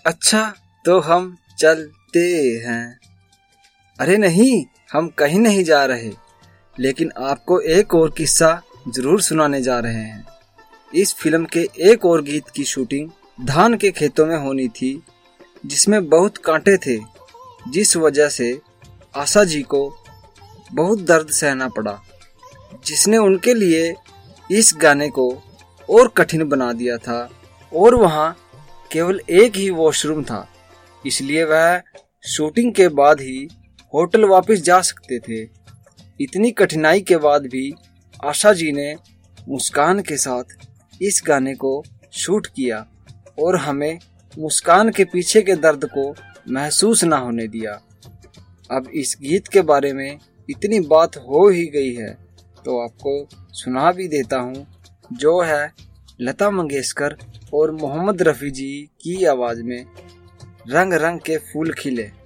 अच्छा तो हम चलते हैं। अरे नहीं, हम कहीं नहीं जा रहे, लेकिन आपको एक और किस्सा जरूर सुनाने जा रहे हैं। इस फिल्म के एक और गीत की शूटिंग धान के खेतों में होनी थी, जिसमें बहुत कांटे थे, जिस वजह से आशा जी को बहुत दर्द सहना पड़ा, जिसने उनके लिए इस गाने को और कठिन बना दिया था। और वहाँ केवल एक ही वॉशरूम था, इसलिए वह शूटिंग के बाद ही होटल वापस जा सकते थे। इतनी कठिनाई के बाद भी आशा जी ने मुस्कान के साथ इस गाने को शूट किया और हमें मुस्कान के पीछे के दर्द को महसूस ना होने दिया। अब इस गीत के बारे में इतनी बात हो ही गई है तो आपको सुना भी देता हूँ, जो है लता मंगेशकर और मोहम्मद रफ़ी जी की आवाज़ में रंग रंग के फूल खिले।